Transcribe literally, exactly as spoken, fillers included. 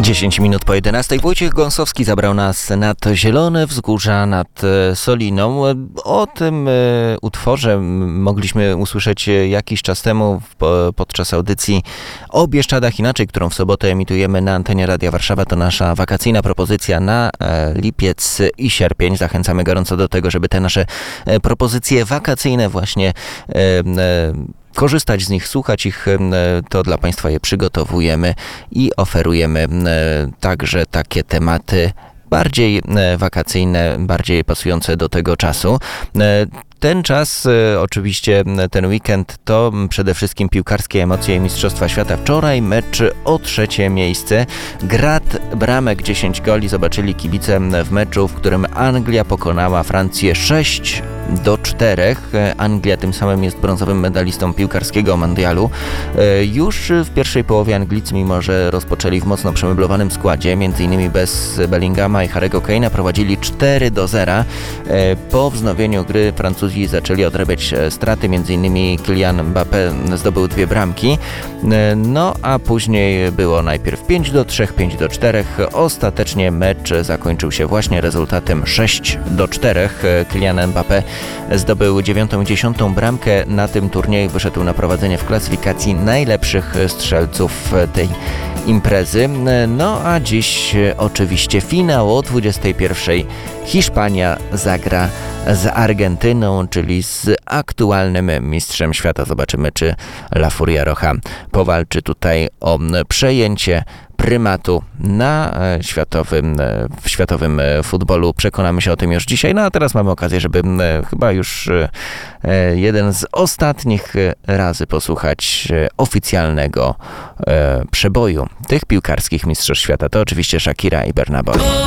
dziesięć minut po jedenastej. Wojciech Gąsowski zabrał nas nad Zielone Wzgórza, nad Soliną. O tym utworze mogliśmy usłyszeć jakiś czas temu podczas audycji o Bieszczadach Inaczej, którą w sobotę emitujemy na antenie Radia Warszawa. To nasza wakacyjna propozycja na lipiec i sierpień. Zachęcamy gorąco do tego, żeby te nasze propozycje wakacyjne właśnie korzystać z nich, słuchać ich, to dla Państwa je przygotowujemy i oferujemy także takie tematy bardziej wakacyjne, bardziej pasujące do tego czasu. Ten czas, oczywiście ten weekend, to przede wszystkim piłkarskie emocje i Mistrzostwa Świata. Wczoraj mecz o trzecie miejsce. Grad bramek, dziesięć goli zobaczyli kibice w meczu, w którym Anglia pokonała Francję sześć do czterech. Anglia tym samym jest brązowym medalistą piłkarskiego mundialu. Już w pierwszej połowie Anglicy, mimo że rozpoczęli w mocno przemeblowanym składzie, między innymi bez Bellingama i Harry'ego Kane'a, prowadzili cztery do zera. Po wznowieniu gry Francuzi zaczęli odrabiać straty, między innymi Kylian Mbappé zdobył dwie bramki. No a później było najpierw pięć do trzech, pięć do czterech. Ostatecznie mecz zakończył się właśnie rezultatem sześć do czterech. Kylian Mbappé zdobył dziewiątą i dziesiątą bramkę na tym turnieju, wyszedł na prowadzenie w klasyfikacji najlepszych strzelców tej imprezy. No a dziś oczywiście finał o dwudziestej pierwszej. Hiszpania zagra z Argentyną, czyli z aktualnym mistrzem świata. Zobaczymy, czy La Furia Roja powalczy tutaj o przejęcie prymatu na światowym, w światowym futbolu. Przekonamy się o tym już dzisiaj. No a teraz mamy okazję, żeby chyba już jeden z ostatnich razy posłuchać oficjalnego przeboju tych piłkarskich mistrzostw świata. To oczywiście Shakira i Burna Boy.